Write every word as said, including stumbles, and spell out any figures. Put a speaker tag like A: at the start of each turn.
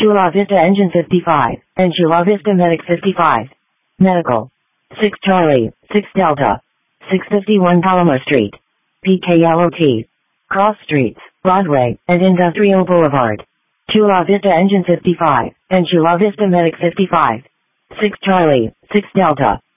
A: Chula Vista Engine fifty-five, and Chula Vista Medic fifty-five. Medical. six Charlie, six Delta. six fifty-one Palomar Street. P K L O T. Cross Streets, Broadway, and Industrial Boulevard. Chula Vista Engine fifty-five, and Chula Vista Medic fifty-five. six Charlie, six Delta.